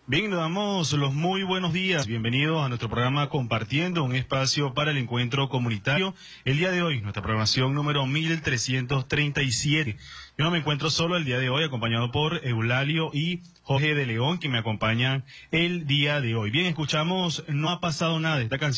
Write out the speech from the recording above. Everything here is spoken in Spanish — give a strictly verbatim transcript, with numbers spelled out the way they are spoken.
Bien, le damos los muy buenos días. Bienvenidos a nuestro programa Compartiendo, un espacio para el encuentro comunitario. El día de hoy, nuestra programación número mil trescientos treinta y siete. Yo no me encuentro solo el día de hoy, acompañado por Eulalio y Jorge de León, que me acompañan el día de hoy. Bien, escuchamos No ha pasado nada, esta canción.